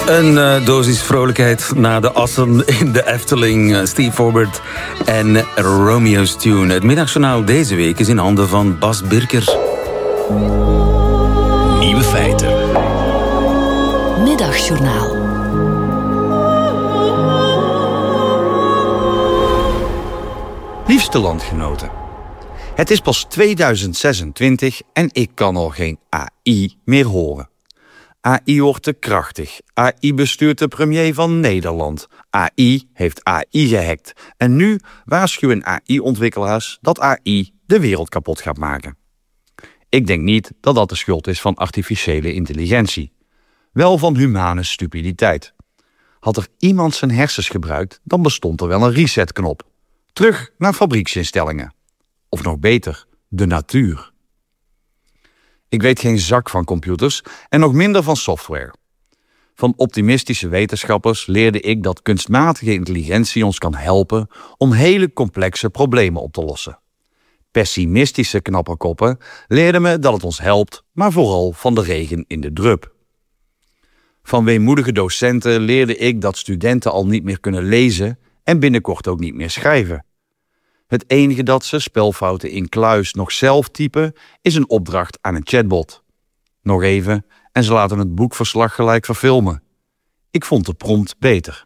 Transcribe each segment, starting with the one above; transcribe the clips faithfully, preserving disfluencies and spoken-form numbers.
Een uh, dosis vrolijkheid na de assen in de Efteling. Uh, Steve Forbert en Romeo's Tune. Het middagjournaal deze week is in handen van Bas Birker. Nieuwe feiten. Middagjournaal. Liefste landgenoten. Het is pas tweeduizend zesentwintig en ik kan al geen A I meer horen. A I wordt te krachtig. A I bestuurt de premier van Nederland. A I heeft A I gehackt. En nu waarschuwen A I-ontwikkelaars dat A I de wereld kapot gaat maken. Ik denk niet dat dat de schuld is van artificiële intelligentie. Wel van humane stupiditeit. Had er iemand zijn hersens gebruikt, dan bestond er wel een resetknop. Terug naar fabrieksinstellingen. Of nog beter, de natuur. Ik weet geen zak van computers en nog minder van software. Van optimistische wetenschappers leerde ik dat kunstmatige intelligentie ons kan helpen om hele complexe problemen op te lossen. Pessimistische knapperkoppen leerden me dat het ons helpt, maar vooral van de regen in de drup. Van weemoedige docenten leerde ik dat studenten al niet meer kunnen lezen en binnenkort ook niet meer schrijven. Het enige dat ze, spelfouten in kluis, nog zelf typen, is een opdracht aan een chatbot. Nog even en ze laten het boekverslag gelijk verfilmen. Ik vond de prompt beter.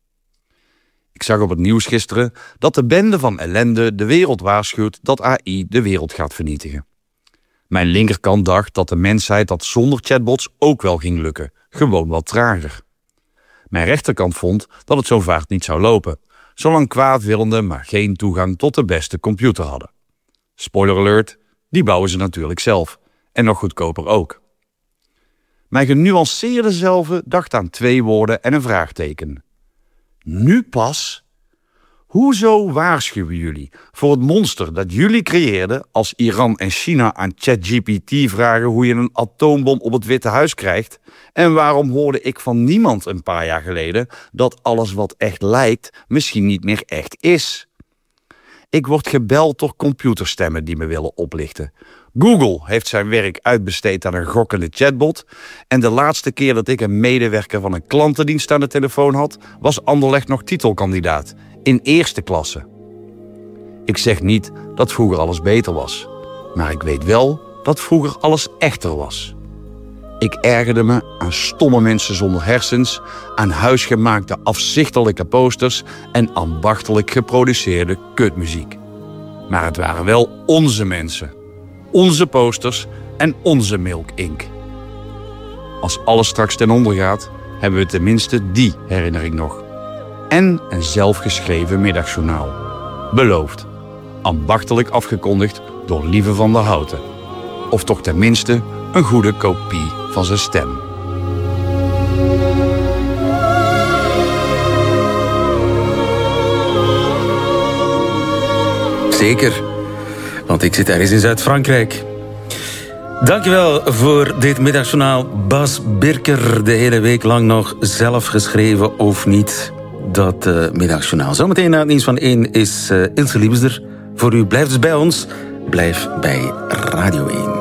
Ik zag op het nieuws gisteren dat de bende van ellende de wereld waarschuwt dat A I de wereld gaat vernietigen. Mijn linkerkant dacht dat de mensheid dat zonder chatbots ook wel ging lukken, gewoon wat trager. Mijn rechterkant vond dat het zo vaart niet zou lopen, zolang kwaadwillenden maar geen toegang tot de beste computer hadden. Spoiler alert, die bouwen ze natuurlijk zelf. En nog goedkoper ook. Mijn genuanceerde zelve dacht aan twee woorden en een vraagteken. Nu pas? Hoezo waarschuwen jullie voor het monster dat jullie creëerden als Iran en China aan ChatGPT vragen hoe je een atoombom op het Witte Huis krijgt? En waarom hoorde ik van niemand een paar jaar geleden dat alles wat echt lijkt misschien niet meer echt is? Ik word gebeld door computerstemmen die me willen oplichten. Google heeft zijn werk uitbesteed aan een gokkende chatbot. En de laatste keer dat ik een medewerker van een klantendienst aan de telefoon had, was Anderlecht nog titelkandidaat. In eerste klasse. Ik zeg niet dat vroeger alles beter was. Maar ik weet wel dat vroeger alles echter was. Ik ergerde me aan stomme mensen zonder hersens, aan huisgemaakte afzichtelijke posters en ambachtelijk geproduceerde kutmuziek. Maar het waren wel onze mensen. Onze posters en onze Milk Incorporated. Als alles straks ten onder gaat, hebben we tenminste die herinnering nog. En een zelfgeschreven middagjournaal. Beloofd. Ambachtelijk afgekondigd door Lieve van der Houten. Of toch tenminste een goede kopie van zijn stem. Zeker, want ik zit ergens in Zuid-Frankrijk. Dankjewel voor dit middagjournaal. Bas Birker, de hele week lang nog zelf geschreven of niet. Dat uh, middagjournaal. Zometeen na het nieuws van één is uh, Ilse Liebesder. Voor u blijft dus bij ons. Blijf bij Radio één.